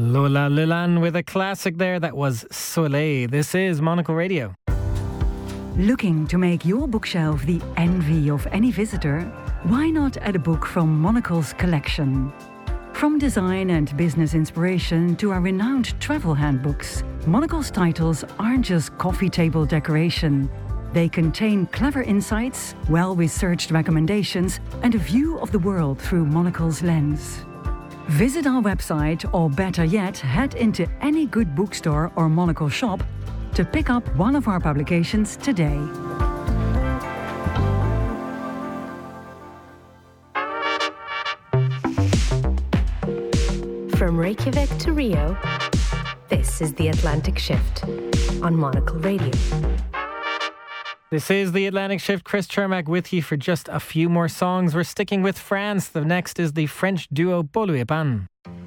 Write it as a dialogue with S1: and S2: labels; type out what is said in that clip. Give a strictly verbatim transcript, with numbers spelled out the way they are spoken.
S1: Lola Lulan with a classic there. That was Soleil. This is Monocle Radio.
S2: Looking to make your bookshelf the envy of any visitor? Why not add a book from Monocle's collection? From design and business inspiration to our renowned travel handbooks, Monocle's titles aren't just coffee table decoration. They contain clever insights, well-researched recommendations, and a view of the world through Monocle's lens. Visit our website, or better yet, head into any good bookstore or Monocle shop to pick up one of our publications today.
S3: From Reykjavik to Rio, this is The Atlantic Shift on Monocle Radio.
S1: This is The Atlantic Shift. Chris Chermak with you for just a few more songs. We're sticking with France. The next is the French duo Boluipan.